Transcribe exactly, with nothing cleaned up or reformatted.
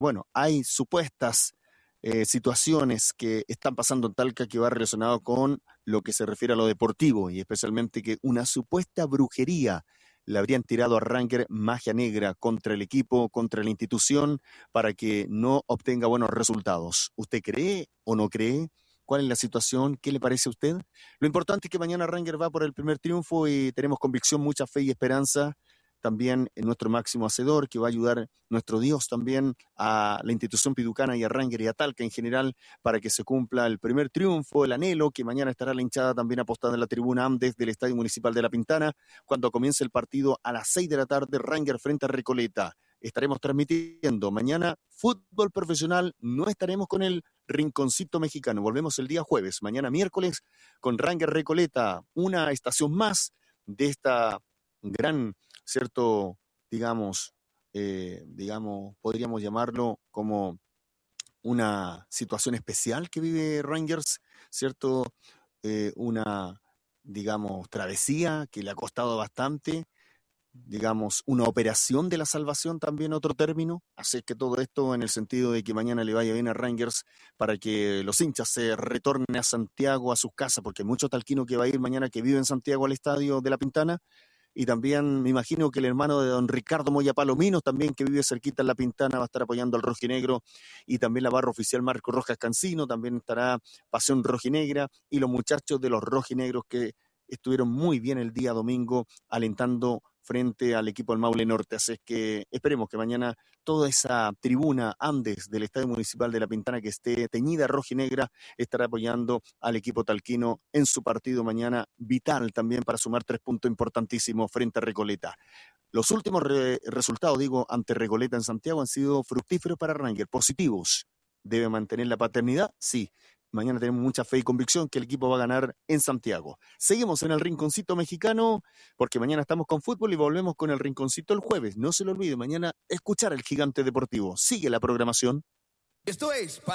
bueno, hay supuestas eh, situaciones que están pasando en Talca que va relacionado con lo que se refiere a lo deportivo y especialmente que una supuesta brujería le habrían tirado a Ranger magia negra contra el equipo, contra la institución, para que no obtenga buenos resultados. ¿Usted cree o no cree? ¿Cuál es la situación? ¿Qué le parece a usted? Lo importante es que mañana Ranger va por el primer triunfo y tenemos convicción, mucha fe y esperanza también en nuestro máximo hacedor, que va a ayudar nuestro Dios también a la institución piducana y a Ranger y a Talca en general para que se cumpla el primer triunfo, el anhelo, que mañana estará la hinchada también apostada en la tribuna Andes del Estadio Municipal de La Pintana, cuando comience el partido a las seis de la tarde, Ranger frente a Recoleta. Estaremos transmitiendo mañana fútbol profesional, no estaremos con el Rinconcito Mexicano, volvemos el día jueves, mañana miércoles con Ranger Recoleta, una estación más de esta gran, cierto, digamos, eh, digamos, podríamos llamarlo como una situación especial que vive Rangers, ¿cierto? Eh, una, digamos, travesía que le ha costado bastante, digamos, una operación de la salvación también, otro término. Así que todo esto en el sentido de que mañana le vaya bien a Rangers para que los hinchas se retornen a Santiago, a sus casas, porque hay mucho talquino que va a ir mañana que vive en Santiago al estadio de La Pintana. Y también me imagino que el hermano de don Ricardo Moya Palominos, también que vive cerquita en La Pintana, va a estar apoyando al rojinegro, y también la barra oficial Marco Rojas Cancino, también estará Pasión Rojinegra, y los muchachos de los rojinegros que estuvieron muy bien el día domingo alentando frente al equipo del Maule Norte. Así es que esperemos que mañana toda esa tribuna Andes del Estadio Municipal de La Pintana que esté teñida rojinegra estará apoyando al equipo talquino en su partido mañana, vital también para sumar tres puntos importantísimos frente a Recoleta. Los últimos re- resultados, digo, ante Recoleta en Santiago han sido fructíferos para Ranger, positivos. ¿Debe mantener la paternidad? Sí. Mañana tenemos mucha fe y convicción que el equipo va a ganar en Santiago. Seguimos en el Rinconcito Mexicano, porque mañana estamos con fútbol y volvemos con el Rinconcito el jueves. No se lo olvide, mañana escuchar el Gigante Deportivo. Sigue la programación. Esto es...